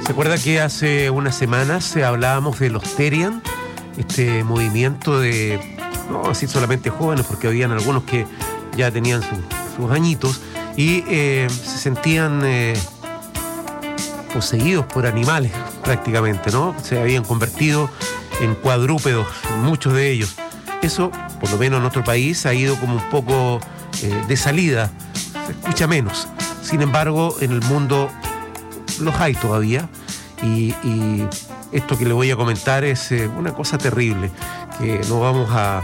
¿Se acuerda que hace unas semanas hablábamos de los Terian? Este movimiento de, no así solamente jóvenes, porque habían algunos que ya tenían sus añitos y se sentían poseídos por animales prácticamente, ¿no? Se habían convertido en cuadrúpedos, muchos de ellos. Eso, por lo menos en nuestro país, ha ido como un poco de salida, se escucha menos. Sin embargo, en el mundo los hay todavía y esto que le voy a comentar es una cosa terrible, que no vamos a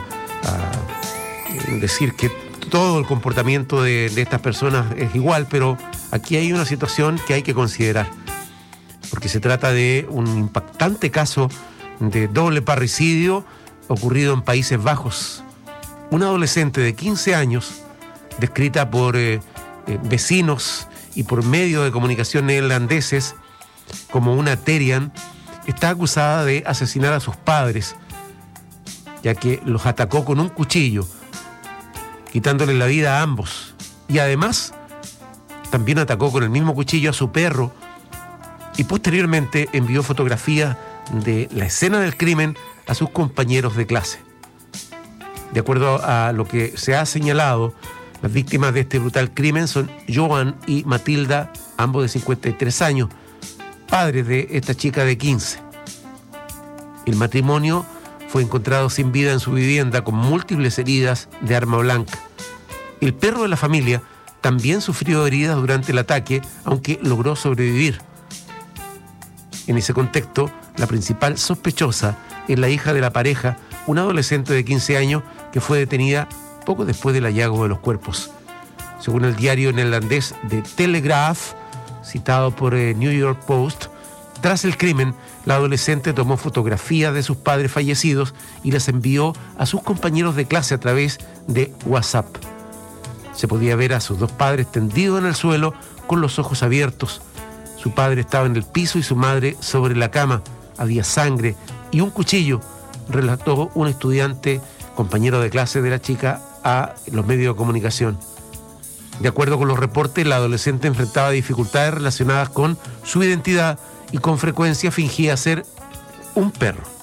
decir que todo el comportamiento de estas personas es igual, pero aquí hay una situación que hay que considerar, porque se trata de un impactante caso de doble parricidio ocurrido en Países Bajos. Una adolescente de 15 años, descrita por vecinos y por medios de comunicación neerlandeses como una Terian, está acusada de asesinar a sus padres, ya que los atacó con un cuchillo, quitándole la vida a ambos. Y además, también atacó con el mismo cuchillo a su perro y posteriormente envió fotografías de la escena del crimen a sus compañeros de clase. De acuerdo a lo que se ha señalado, las víctimas de este brutal crimen son Joan y Matilda, ambos de 53 años, padres de esta chica de 15. El matrimonio fue encontrado sin vida en su vivienda con múltiples heridas de arma blanca. El perro de la familia también sufrió heridas durante el ataque, aunque logró sobrevivir. En ese contexto, la principal sospechosa es la hija de la pareja, una adolescente de 15 años que fue detenida poco después del hallazgo de los cuerpos. Según el diario neerlandés The Telegraph, citado por New York Post, tras el crimen, la adolescente tomó fotografías de sus padres fallecidos y las envió a sus compañeros de clase a través de WhatsApp. Se podía ver a sus dos padres tendidos en el suelo con los ojos abiertos. Su padre estaba en el piso y su madre sobre la cama. Había sangre y un cuchillo, relató un estudiante, compañero de clase de la chica, a los medios de comunicación. De acuerdo con los reportes, la adolescente enfrentaba dificultades relacionadas con su identidad y con frecuencia fingía ser un perro.